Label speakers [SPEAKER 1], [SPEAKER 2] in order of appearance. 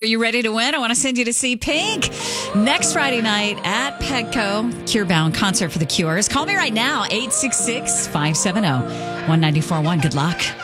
[SPEAKER 1] Are you ready to win? I want to send you to see Pink next Friday night at Petco. Curebound concert for the Cures. Call me right now, 866-570-1941. Good luck.